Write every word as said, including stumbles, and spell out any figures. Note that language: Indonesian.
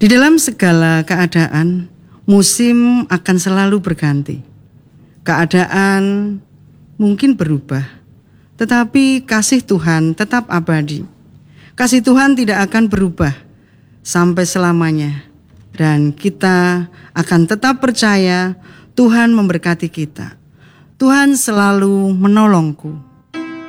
Di dalam segala keadaan, musim akan selalu berganti. Keadaan mungkin berubah, tetapi kasih Tuhan tetap abadi. Kasih Tuhan tidak akan berubah sampai selamanya. Dan kita akan tetap percaya Tuhan memberkati kita. Tuhan selalu menolongku.